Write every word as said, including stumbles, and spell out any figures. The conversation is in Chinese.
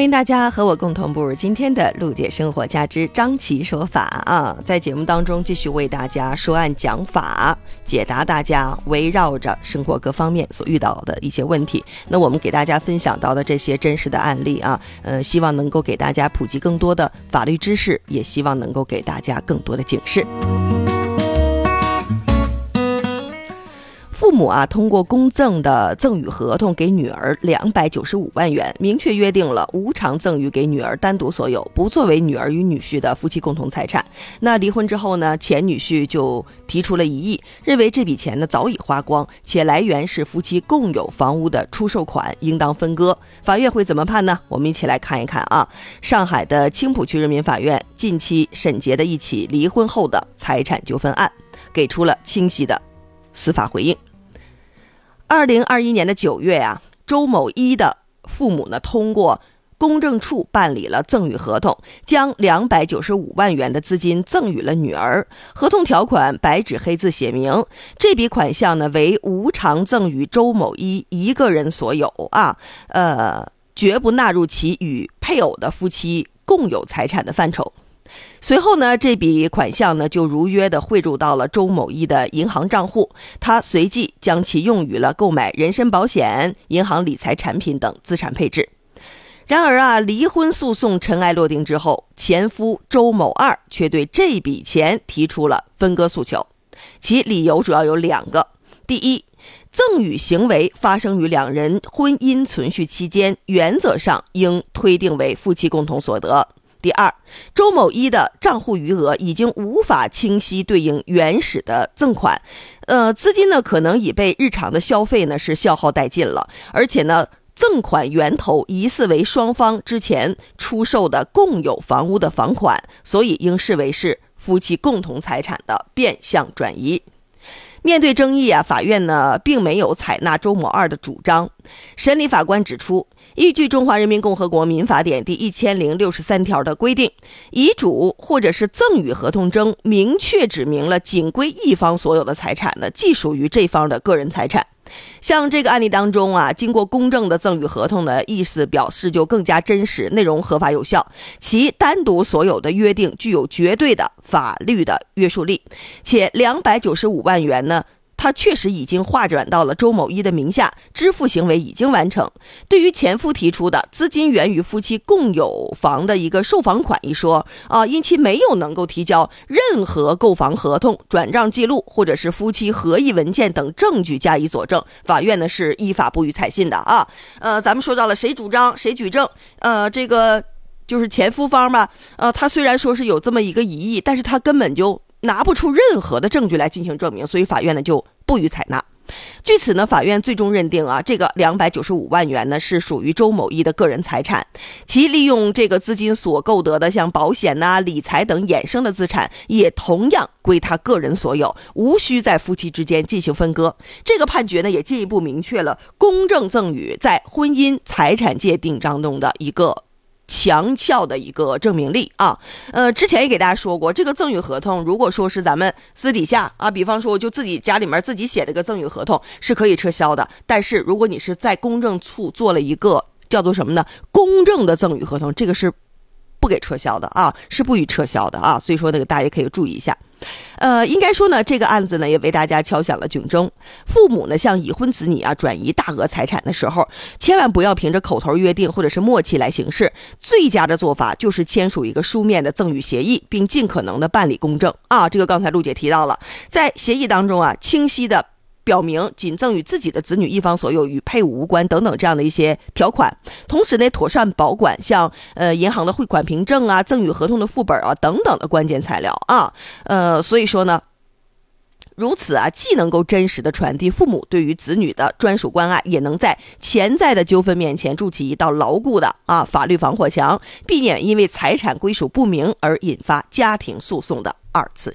欢迎大家和我共同步入今天的陆姐生活家之张琪说法啊，在节目当中继续为大家说案讲法，解答大家围绕着生活各方面所遇到的一些问题。那我们给大家分享到的这些真实的案例啊，呃，希望能够给大家普及更多的法律知识，也希望能够给大家更多的警示。父母啊，通过公证的赠与合同给女儿两百九十五万元，明确约定了无偿赠与给女儿单独所有，不作为女儿与女婿的夫妻共同财产。那离婚之后呢，前女婿就提出了异议，认为这笔钱呢早已花光，且来源是夫妻共有房屋的出售款，应当分割。法院会怎么判呢？我们一起来看一看啊。上海的青浦区人民法院近期审结的一起离婚后的财产纠纷案，给出了清晰的司法回应。二零二一年的九月啊，周某一的父母呢，通过公证处办理了赠与合同，将两百九十五万元的资金赠与了女儿。合同条款白纸黑字写明，这笔款项呢为无偿赠与周某一一个人所有啊，呃，绝不纳入其与配偶的夫妻共有财产的范畴。随后呢，这笔款项呢就如约的汇入到了周某一的银行账户，他随即将其用于了购买人身保险、银行理财产品等资产配置。然而啊，离婚诉讼尘埃落定之后，前夫周某二却对这笔钱提出了分割诉求，其理由主要有两个。第一，赠与行为发生于两人婚姻存续期间，原则上应推定为夫妻共同所得。第二，周某一的账户余额已经无法清晰对应原始的赠款，呃，资金呢可能已被日常的消费呢是消耗殆尽了，而且呢，赠款源头疑似为双方之前出售的共有房屋的房款，所以应视为是夫妻共同财产的变相转移。面对争议啊，法院呢并没有采纳周某二的主张。审理法官指出，依据《中华人民共和国民法典》第一千零六十三条的规定，遗嘱或者是赠与合同中明确指明了仅归一方所有的财产呢，既属于这方的个人财产。像这个案例当中啊，经过公证的赠与合同的意思表示就更加真实，内容合法有效，其单独所有的约定具有绝对的法律的约束力，且两百九十五万元呢，他确实已经划转到了周某一的名下，支付行为已经完成。对于前夫提出的资金源于夫妻共有房的一个售房款一说啊，因其没有能够提交任何购房合同、转账记录或者是夫妻合意文件等证据加以佐证，法院呢是依法不予采信的啊。呃，咱们说到了谁主张谁举证，呃，这个就是前夫方吧，呃，他虽然说是有这么一个疑义，但是他根本就拿不出任何的证据来进行证明，所以法院呢就不予采纳。据此呢，法院最终认定啊，这个两百九十五万元呢是属于周某一的个人财产，其利用这个资金所购得的像保险呐、啊、理财等衍生的资产，也同样归他个人所有，无需在夫妻之间进行分割。这个判决呢，也进一步明确了公证赠与在婚姻财产界定当中的一个强效的一个证明力啊。呃，之前也给大家说过，这个赠与合同如果说是咱们私底下啊，比方说我就自己家里面自己写的个赠与合同是可以撤销的，但是如果你是在公证处做了一个叫做什么呢，公证的赠与合同，这个是不给撤销的啊，是不予撤销的啊。所以说那个大家可以注意一下。呃，应该说呢，这个案子呢也为大家敲响了警钟。父母呢向已婚子女啊转移大额财产的时候，千万不要凭着口头约定或者是默契来行事，最佳的做法就是签署一个书面的赠与协议，并尽可能的办理公证啊。这个刚才陆姐提到了，在协议当中啊，清晰的表明仅赠与自己的子女一方所有，与配偶无关等等这样的一些条款，同时呢妥善保管像呃银行的汇款凭证啊、赠与合同的副本啊等等的关键材料啊。呃，所以说呢，如此啊，既能够真实的传递父母对于子女的专属关爱，也能在潜在的纠纷面前筑起一道牢固的啊法律防火墙，避免因为财产归属不明而引发家庭诉讼的二次